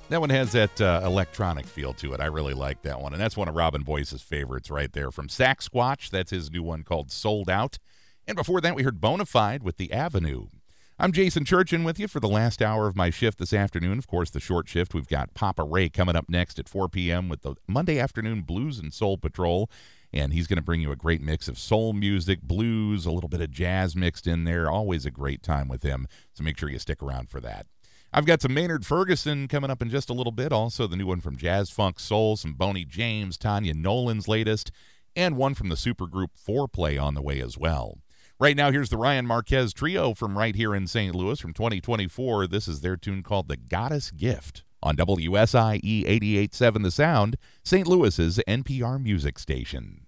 That one has that electronic feel to it. I really like that one. And that's one of Robin Boyce's favorites right there. From Sasquatch, that's his new one called Sold Out. And before that, we heard Bonafide with The Avenue. I'm Jason Churchin with you for the last hour of my shift this afternoon. Of course, the short shift. We've got Papa Ray coming up next at 4 p.m. with the Monday afternoon Blues and Soul Patrol. And he's going to bring you a great mix of soul music, blues, a little bit of jazz mixed in there. Always a great time with him. So make sure you stick around for that. I've got some Maynard Ferguson coming up in just a little bit. Also, the new one from Jazz Funk Soul, some Boney James, Tanya Nolan's latest, and one from the supergroup Foreplay on the way as well. Right now, here's the Ryan Marquez Trio from right here in St. Louis from 2024. This is their tune called The Goddess Gift on WSIE 88.7 The Sound, St. Louis's NPR music station.